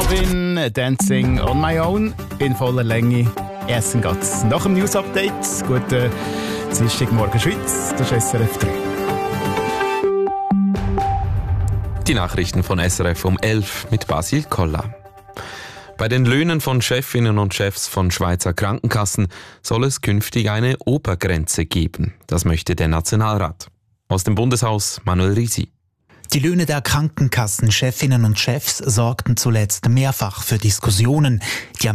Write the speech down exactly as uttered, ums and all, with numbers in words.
Marvin, Dancing on my own, in voller Länge. Essen geht's nach dem News-Update. Guten Dienstagmorgen Schweiz, das ist S R F drei. Die Nachrichten von S R F um elf mit Basil Koller. Bei den Löhnen von Chefinnen und Chefs von Schweizer Krankenkassen soll es künftig eine Obergrenze geben. Das möchte der Nationalrat. Aus dem Bundeshaus Manuel Risi. Die Löhne der Krankenkassenchefinnen und Chefs sorgten zuletzt mehrfach für Diskussionen. Die